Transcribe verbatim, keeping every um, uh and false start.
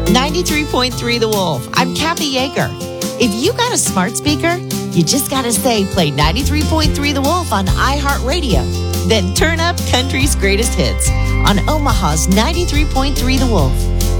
ninety-three point three The Wolf. I'm Kathy Yeager. If you got a smart speaker, you just got to say, play ninety-three point three The Wolf on iHeartRadio. Then turn up country's greatest hits on Omaha's ninety-three point three The Wolf.